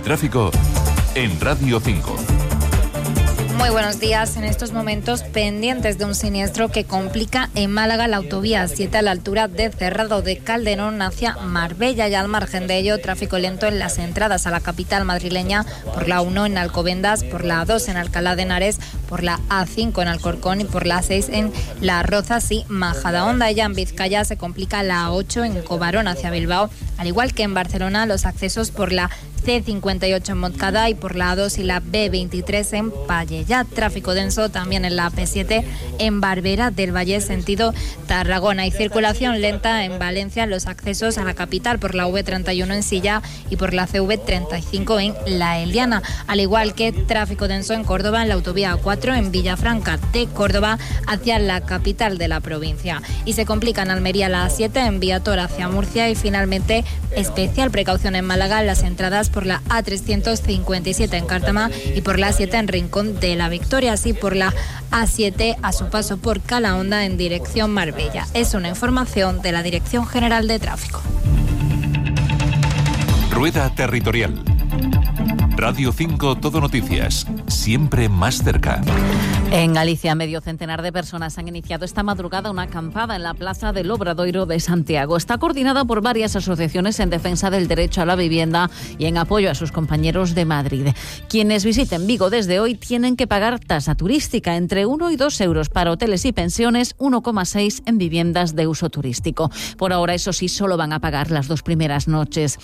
tráfico en Radio 5. Muy buenos días. En estos momentos pendientes de un siniestro que complica en Málaga la autovía 7 a la altura de Cerrado de Calderón hacia Marbella, y al margen de ello tráfico lento en las entradas a la capital madrileña por la 1 en Alcobendas, por la 2 en Alcalá de Henares, por la A5 en Alcorcón y por la 6 en Las Rozas y Majadahonda. Ya en Vizcaya se complica la 8 en Cobarón hacia Bilbao, al igual que en Barcelona los accesos por la C58 en Montcada y por la A2 y la B23 en Pallejà. Tráfico denso también en la P7 en Barbera del Valle sentido Tarragona, y circulación lenta en Valencia en los accesos a la capital por la V31 en Silla y por la CV35 en La Eliana, al igual que tráfico denso en Córdoba en la autovía A4 en Villafranca de Córdoba hacia la capital de la provincia, y se complica en Almería la A7 en Viator hacia Murcia, y finalmente especial precaución en Málaga en las entradas por la A357 en Cártama y por la A7 en Rincón de la Victoria, así por la A7 a su paso por Calahonda en dirección Marbella. Es una información de la Dirección General de Tráfico. Rueda Territorial. Radio 5 Todo Noticias, siempre más cerca. En Galicia, medio centenar de personas han iniciado esta madrugada una acampada en la Plaza del Obradoiro de Santiago. Está coordinada por varias asociaciones en defensa del derecho a la vivienda y en apoyo a sus compañeros de Madrid. Quienes visiten Vigo desde hoy tienen que pagar tasa turística, entre 1 y 2 euros para hoteles y pensiones, 1,6 en viviendas de uso turístico. Por ahora, eso sí, solo van a pagar las 2 primeras noches.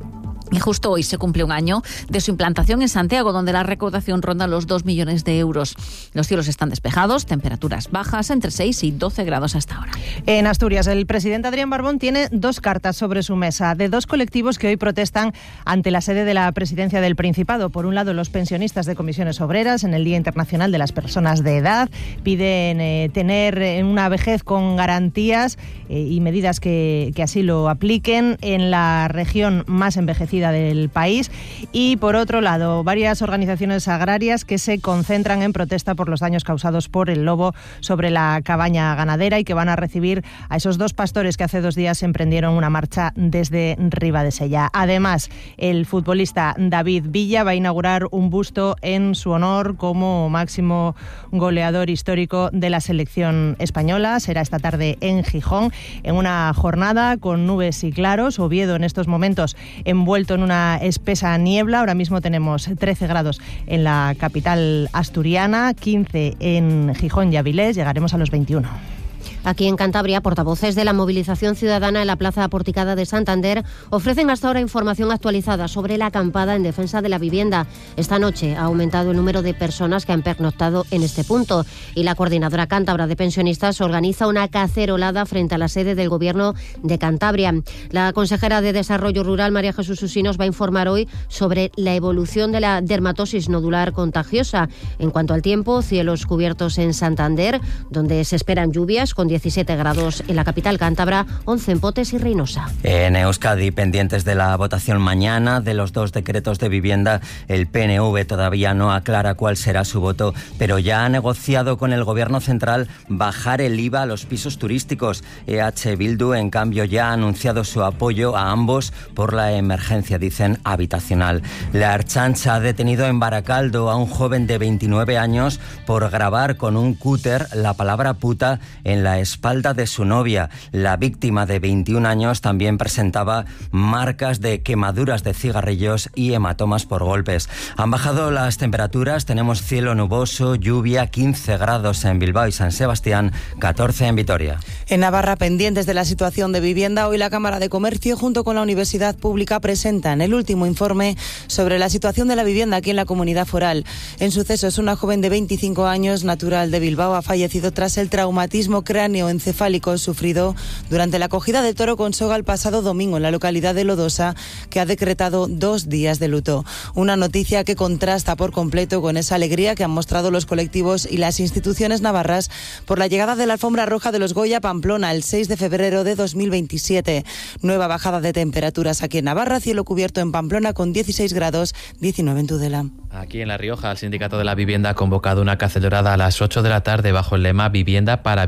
Y justo hoy se cumple un año de su implantación en Santiago, donde la recaudación ronda los 2 millones de euros. Los cielos están despejados, temperaturas bajas, entre 6 y 12 grados hasta ahora. En Asturias, el presidente Adrián Barbón tiene 2 cartas sobre su mesa de 2 colectivos que hoy protestan ante la sede de la Presidencia del Principado. Por un lado, los pensionistas de comisiones obreras, en el Día Internacional de las Personas de Edad, piden tener una vejez con garantías y medidas que así lo apliquen en la región más envejecida del país. Y por otro lado, varias organizaciones agrarias que se concentran en protesta por los daños causados por el lobo sobre la cabaña ganadera, y que van a recibir a esos 2 pastores que hace 2 días emprendieron una marcha desde Ribadesella. Además, el futbolista David Villa va a inaugurar un busto en su honor como máximo goleador histórico de la selección española. Será esta tarde en Gijón, en una jornada con nubes y claros. Oviedo en estos momentos envuelto en una espesa niebla. Ahora mismo tenemos 13 grados en la capital asturiana, 15 en Gijón y Avilés, llegaremos a los 21. Aquí en Cantabria, portavoces de la movilización ciudadana en la Plaza Porticada de Santander ofrecen hasta ahora información actualizada sobre la acampada en defensa de la vivienda. Esta noche ha aumentado el número de personas que han pernoctado en este punto, y la Coordinadora Cántabra de Pensionistas organiza una cacerolada frente a la sede del Gobierno de Cantabria. La consejera de Desarrollo Rural, María Jesús Usinos, va a informar hoy sobre la evolución de la dermatosis nodular contagiosa. En cuanto al tiempo, cielos cubiertos en Santander, donde se esperan lluvias, con 17 grados en la capital cántabra, 11 en Potes y Reynosa. En Euskadi, pendientes de la votación mañana de los 2 decretos de vivienda, el PNV todavía no aclara cuál será su voto, pero ya ha negociado con el Gobierno central bajar el IVA a los pisos turísticos. EH Bildu, en cambio, ya ha anunciado su apoyo a ambos por la emergencia, dicen, habitacional. La Ertzaintza ha detenido en Baracaldo a un joven de 29 años por grabar con un cúter la palabra puta en la espalda de su novia. La víctima, de 21 años, también presentaba marcas de quemaduras de cigarrillos y hematomas por golpes. Han bajado las temperaturas, tenemos cielo nuboso, lluvia, 15 grados en Bilbao y San Sebastián, 14 en Vitoria. En Navarra, pendientes de la situación de vivienda, hoy la Cámara de Comercio junto con la Universidad Pública presentan el último informe sobre la situación de la vivienda aquí en la Comunidad Foral. En sucesos, una joven de 25 años, natural de Bilbao, ha fallecido tras el traumatismo cráneoencefálico sufrido durante la acogida del toro con soga el pasado domingo en la localidad de Lodosa, que ha decretado 2 días de luto. Una noticia que contrasta por completo con esa alegría que han mostrado los colectivos y las instituciones navarras por la llegada de la alfombra roja de los Goya Pamplona el 6 de febrero de 2027. Nueva bajada de temperaturas aquí en Navarra, cielo cubierto en Pamplona con 16 grados, 19 en Tudela. Aquí en La Rioja, el Sindicato de la Vivienda ha convocado una cacerolada a las 8 de la tarde bajo el lema Vivienda para vivir, no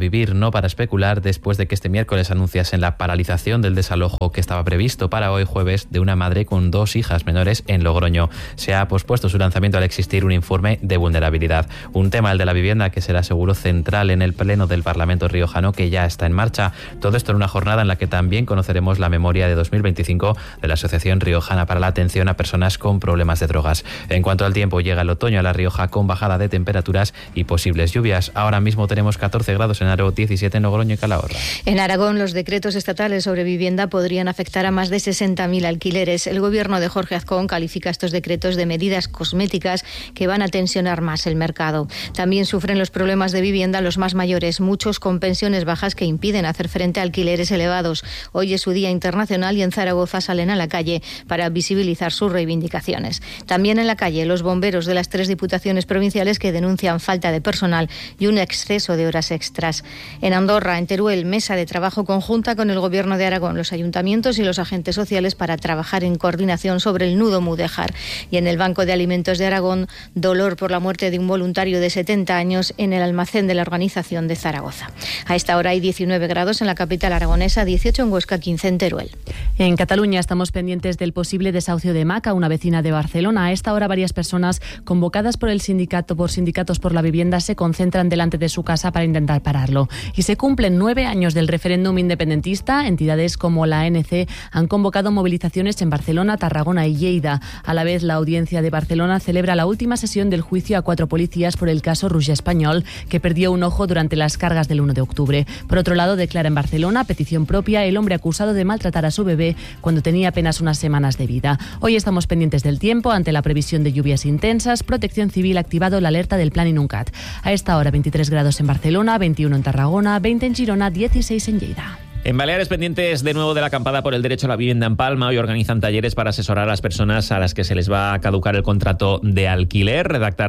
no para especular después de que este miércoles anunciasen la paralización del desalojo que estaba previsto para hoy jueves de una madre con 2 hijas menores en Logroño. Se ha pospuesto su lanzamiento al existir un informe de vulnerabilidad. Un tema, el de la vivienda, que será seguro central en el pleno del Parlamento riojano, que ya está en marcha. Todo esto en una jornada en la que también conoceremos la memoria de 2025 de la Asociación Riojana para la Atención a Personas con Problemas de Drogas. En cuanto al tiempo, llega el otoño a La Rioja con bajada de temperaturas y posibles lluvias. Ahora mismo tenemos 14 grados en Haro, 17 en Logroño y Calahorra. En Aragón, los decretos estatales sobre vivienda podrían afectar a más de 60.000 alquileres. El gobierno de Jorge Azcón califica estos decretos de medidas cosméticas que van a tensionar más el mercado. También sufren los problemas de vivienda los más mayores, muchos con pensiones bajas que impiden hacer frente a alquileres elevados. Hoy es su Día Internacional y en Zaragoza salen a la calle para visibilizar sus reivindicaciones. También en la calle, los bomberos de las 3 diputaciones provinciales que denuncian falta de personal y un exceso de horas extras. En Andorra, en Teruel, mesa de trabajo conjunta con el Gobierno de Aragón, los ayuntamientos y los agentes sociales para trabajar en coordinación sobre el nudo Mudéjar. Y en el Banco de Alimentos de Aragón, dolor por la muerte de un voluntario de 70 años en el almacén de la organización de Zaragoza. A esta hora hay 19 grados en la capital aragonesa, 18 en Huesca, 15 en Teruel. En Cataluña estamos pendientes del posible desahucio de Maca, una vecina de Barcelona. A esta hora varias personas convocadas por sindicatos por la vivienda se concentran delante de su casa para intentar pararlo. Y se cumplen 9 años del referéndum independentista. Entidades como la ANC han convocado movilizaciones en Barcelona, Tarragona y Lleida. A la vez, la Audiencia de Barcelona celebra la última sesión del juicio a 4 policías por el caso Roger Espanyol, que perdió un ojo durante las cargas del 1 de octubre. Por otro lado, declara en Barcelona, petición propia, el hombre acusado de maltratar a su bebé cuando tenía apenas unas semanas de vida. Hoy estamos pendientes del tiempo ante la previsión de lluvias intensas. Protección Civil ha activado la alerta del Plan Inuncat. A esta hora 23 grados en Barcelona, 21 en Tarragona, 20 en Girona, 16 en Lleida. En Baleares, pendientes de nuevo de la acampada por el derecho a la vivienda en Palma, hoy organizan talleres para asesorar a las personas a las que se les va a caducar el contrato de alquiler.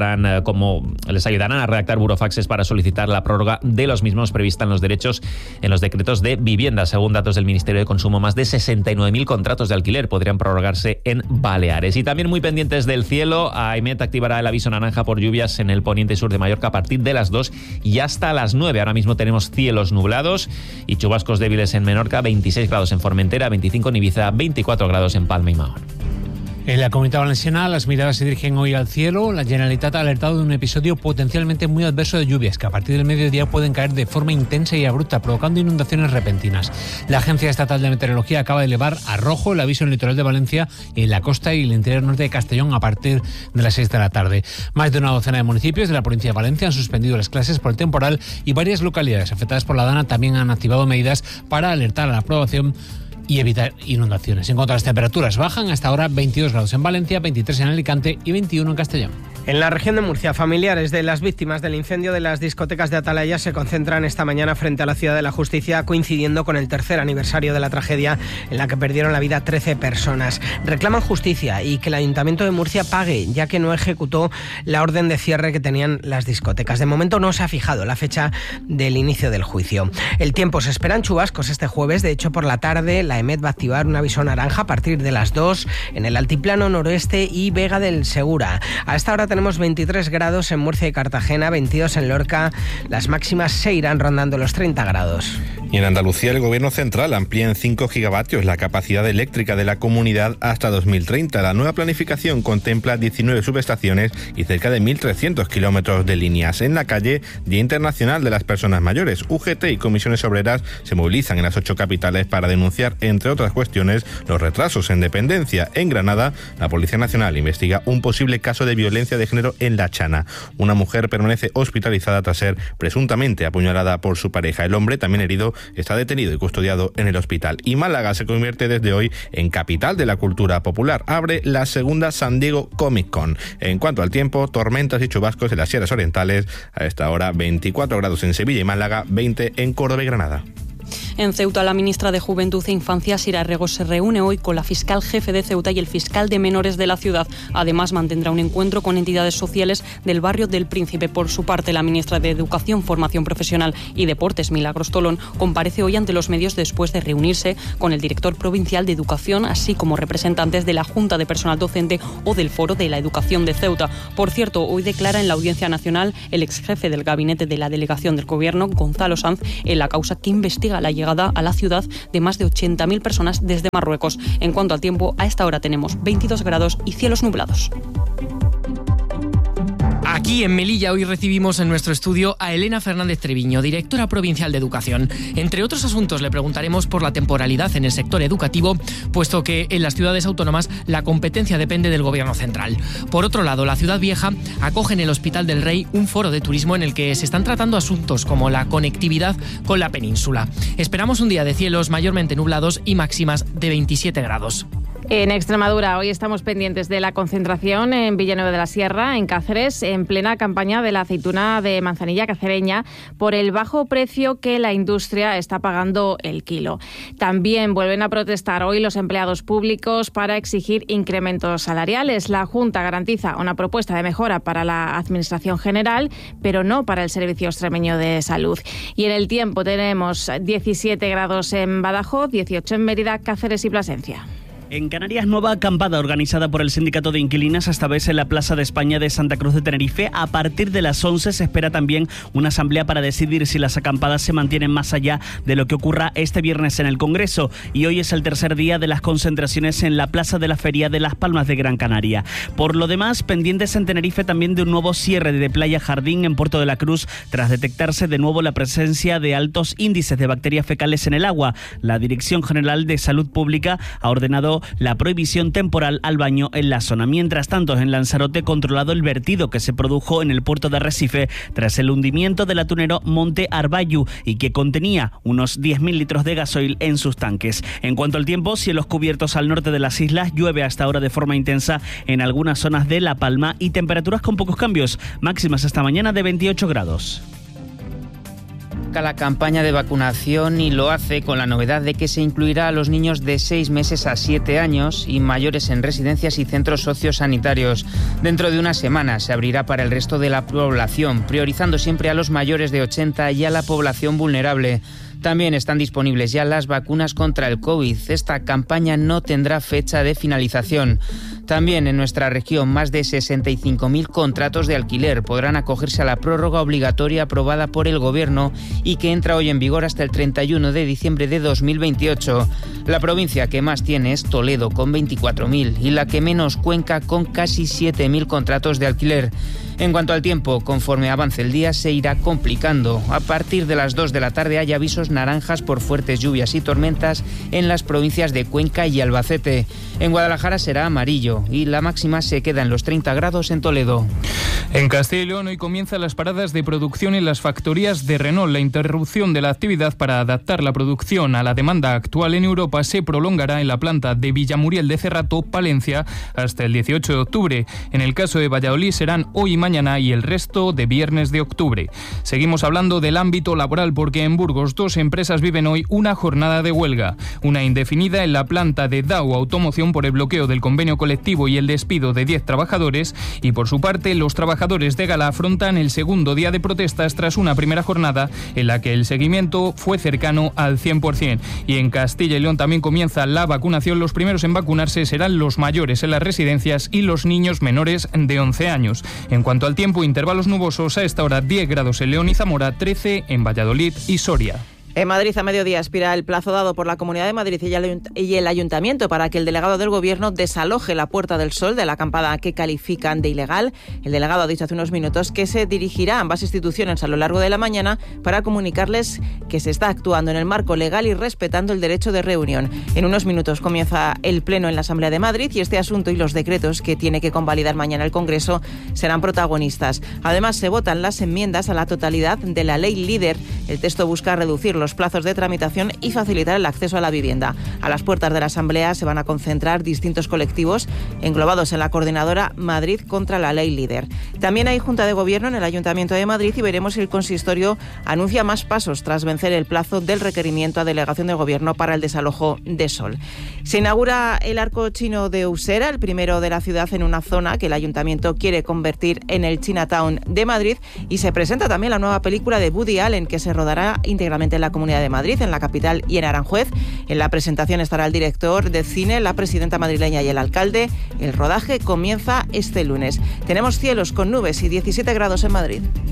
Les ayudarán a redactar burofaxes para solicitar la prórroga de los mismos prevista en los derechos en los decretos de vivienda. Según datos del Ministerio de Consumo, más de 69.000 contratos de alquiler podrían prorrogarse en Baleares. Y también muy pendientes del cielo, AEMET activará el aviso naranja por lluvias en el poniente y sur de Mallorca a partir de las 2 y hasta las 9. Ahora mismo tenemos cielos nublados y chubascos débiles en Menorca, 26 grados en Formentera, 25 en Ibiza, 24 grados en Palma y Mahón. En la Comunidad Valenciana las miradas se dirigen hoy al cielo. La Generalitat ha alertado de un episodio potencialmente muy adverso de lluvias que a partir del mediodía pueden caer de forma intensa y abrupta, provocando inundaciones repentinas. La Agencia Estatal de Meteorología acaba de elevar a rojo el aviso en el litoral de Valencia, en la costa y el interior norte de Castellón a partir de las 6 de la tarde. Más de una docena de municipios de la provincia de Valencia han suspendido las clases por el temporal y varias localidades afectadas por la dana también han activado medidas para alertar a la población y evitar inundaciones. En cuanto a las temperaturas, bajan hasta ahora 22 grados en Valencia, 23 en Alicante y 21 en Castellón. En la región de Murcia, familiares de las víctimas del incendio de las discotecas de Atalaya se concentran esta mañana frente a la Ciudad de la Justicia, coincidiendo con el 3er aniversario de la tragedia en la que perdieron la vida 13 personas. Reclaman justicia y que el Ayuntamiento de Murcia pague, ya que no ejecutó la orden de cierre que tenían las discotecas. De momento no se ha fijado la fecha del inicio del juicio. El tiempo, se esperan chubascos este jueves. De hecho, por la tarde la EMET va a activar un aviso naranja a partir de las 2 en el altiplano noroeste y Vega del Segura. A esta hora tenemos 23 grados en Murcia y Cartagena, 22 en Lorca. Las máximas se irán rondando los 30 grados. Y en Andalucía el Gobierno Central amplía en 5 gigavatios la capacidad eléctrica de la comunidad hasta 2030. La nueva planificación contempla 19 subestaciones y cerca de 1.300 kilómetros de líneas. En la calle, Día Internacional de las Personas Mayores. UGT y comisiones obreras se movilizan en las 8 capitales para denunciar, entre otras cuestiones, los retrasos en dependencia. En Granada, la Policía Nacional investiga un posible caso de violencia de género en La Chana. Una mujer permanece hospitalizada tras ser presuntamente apuñalada por su pareja. El hombre, también herido, está detenido y custodiado en el hospital. Y Málaga se convierte desde hoy en capital de la cultura popular. Abre la segunda San Diego Comic Con. En cuanto al tiempo, tormentas y chubascos en las sierras orientales. A esta hora 24 grados en Sevilla y Málaga, 20 en Córdoba y Granada. En Ceuta, la ministra de Juventud e Infancia, Sira Regos, se reúne hoy con la fiscal jefe de Ceuta y el fiscal de menores de la ciudad. Además, mantendrá un encuentro con entidades sociales del barrio del Príncipe. Por su parte, la ministra de Educación, Formación Profesional y Deportes, Milagros Tolón, comparece hoy ante los medios después de reunirse con el director provincial de Educación, así como representantes de la Junta de Personal Docente o del Foro de la Educación de Ceuta. Por cierto, hoy declara en la Audiencia Nacional el exjefe del gabinete de la delegación del Gobierno, Gonzalo Sanz, en la causa que investiga la llegada a la ciudad de más de 80.000 personas desde Marruecos. En cuanto al tiempo, a esta hora tenemos 22 grados y cielos nublados. Aquí en Melilla hoy recibimos en nuestro estudio a Elena Fernández Treviño, directora provincial de Educación. Entre otros asuntos le preguntaremos por la temporalidad en el sector educativo, puesto que en las ciudades autónomas la competencia depende del Gobierno central. Por otro lado, la Ciudad Vieja acoge en el Hospital del Rey un foro de turismo en el que se están tratando asuntos como la conectividad con la península. Esperamos un día de cielos mayormente nublados y máximas de 27 grados. En Extremadura hoy estamos pendientes de la concentración en Villanueva de la Sierra, en Cáceres, en plena campaña de la aceituna de manzanilla cacereña por el bajo precio que la industria está pagando el kilo. También vuelven a protestar hoy los empleados públicos para exigir incrementos salariales. La Junta garantiza una propuesta de mejora para la Administración General, pero no para el Servicio Extremeño de Salud. Y en el tiempo tenemos 17 grados en Badajoz, 18 en Mérida, Cáceres y Plasencia. En Canarias, nueva acampada organizada por el Sindicato de Inquilinas, esta vez en la Plaza de España de Santa Cruz de Tenerife. A partir de las 11 se espera también una asamblea para decidir si las acampadas se mantienen más allá de lo que ocurra este viernes en el Congreso. Y hoy es el tercer día de las concentraciones en la Plaza de la Feria de Las Palmas de Gran Canaria. Por lo demás, pendientes en Tenerife también de un nuevo cierre de Playa Jardín en Puerto de la Cruz, tras detectarse de nuevo la presencia de altos índices de bacterias fecales en el agua. La Dirección General de Salud Pública ha ordenado la prohibición temporal al baño en la zona. Mientras tanto, en Lanzarote, controlado el vertido que se produjo en el puerto de Arrecife tras el hundimiento del atunero Monte Arbayu y que contenía unos 10.000 litros de gasoil en sus tanques. En cuanto al tiempo, cielos cubiertos al norte de las islas, llueve hasta ahora de forma intensa en algunas zonas de La Palma y temperaturas con pocos cambios, máximas esta mañana de 28 grados. La campaña de vacunación y lo hace con la novedad de que se incluirá a los niños de 6 meses a 7 años y mayores en residencias y centros sociosanitarios. Dentro de una semana se abrirá para el resto de la población, priorizando siempre a los mayores de 80 y a la población vulnerable. También están disponibles ya las vacunas contra el COVID. Esta campaña no tendrá fecha de finalización. También en nuestra región, más de 65.000 contratos de alquiler podrán acogerse a la prórroga obligatoria aprobada por el Gobierno y que entra hoy en vigor hasta el 31 de diciembre de 2028. La provincia que más tiene es Toledo, con 24.000, y la que menos, Cuenca, con casi 7.000 contratos de alquiler. En cuanto al tiempo, conforme avance el día se irá complicando. A partir de las 2 de la tarde hay avisos naranjas por fuertes lluvias y tormentas en las provincias de Cuenca y Albacete. En Guadalajara será amarillo y la máxima se queda en los 30 grados en Toledo. En Castilla y León hoy comienzan las paradas de producción en las factorías de Renault. La interrupción de la actividad para adaptar la producción a la demanda actual en Europa se prolongará en la planta de Villamuriel de Cerrato, Palencia, hasta el 18 de octubre. En el caso de Valladolid serán hoy y mañana y el resto de viernes de octubre. Seguimos hablando del ámbito laboral porque en Burgos 2 empresas viven hoy una jornada de huelga. Una indefinida en la planta de Dow Automoción por el bloqueo del convenio colectivo y el despido de 10 trabajadores, y por su parte los trabajadores de Gala afrontan el segundo día de protestas tras una primera jornada en la que el seguimiento fue cercano al 100%. Y en Castilla y León también comienza la vacunación. Los primeros en vacunarse serán los mayores en las residencias y los niños menores de 11 años. En cuanto al tiempo, intervalos nubosos, a esta hora 10 grados en León y Zamora, 13 en Valladolid y Soria. En Madrid, a mediodía, expira el plazo dado por la Comunidad de Madrid y el Ayuntamiento para que el delegado del Gobierno desaloje la Puerta del Sol de la acampada que califican de ilegal. El delegado ha dicho hace unos minutos que se dirigirá a ambas instituciones a lo largo de la mañana para comunicarles que se está actuando en el marco legal y respetando el derecho de reunión. En unos minutos comienza el Pleno en la Asamblea de Madrid y este asunto y los decretos que tiene que convalidar mañana el Congreso serán protagonistas. Además, se votan las enmiendas a la totalidad de la ley líder. El texto busca reducir los plazos de tramitación y facilitar el acceso a la vivienda. A las puertas de la Asamblea se van a concentrar distintos colectivos englobados en la coordinadora Madrid contra la Ley Líder. También hay Junta de Gobierno en el Ayuntamiento de Madrid y veremos si el consistorio anuncia más pasos tras vencer el plazo del requerimiento a delegación de Gobierno para el desalojo de Sol. Se inaugura el arco chino de Usera, el primero de la ciudad, en una zona que el Ayuntamiento quiere convertir en el Chinatown de Madrid, y se presenta también la nueva película de Woody Allen, que se rodará íntegramente en la Comunidad de Madrid, en la capital y en Aranjuez. En la presentación estará el director de cine, la presidenta madrileña y el alcalde. El rodaje comienza este lunes. Tenemos cielos con nubes y 17 grados en Madrid.